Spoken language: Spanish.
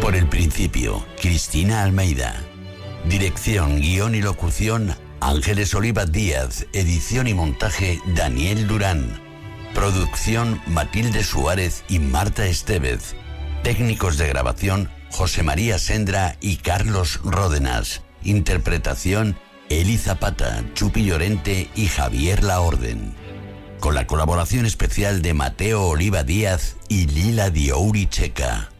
Por el principio, Cristina Almeida. Dirección, guión y locución, Ángeles Oliva Díaz. Edición y montaje, Daniel Durán. Producción, Matilde Suárez y Marta Estevez. Técnicos de grabación, José María Sendra y Carlos Ródenas. Interpretación, Eli Zapata, Chupi Llorente y Javier Laorden. Con la colaboración especial de Mateo Oliva Díaz y Lila Diouri Checa.